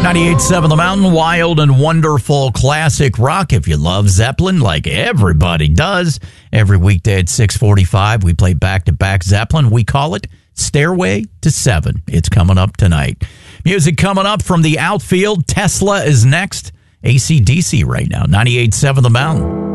98.7 The Mountain, wild and wonderful classic rock. If you love Zeppelin, like everybody does, every weekday at 6:45, we play back-to-back Zeppelin. We call it Stairway to Seven. It's coming up tonight. Music coming up from the outfield. Tesla is next. AC/DC right now. 98.7 The Mountain.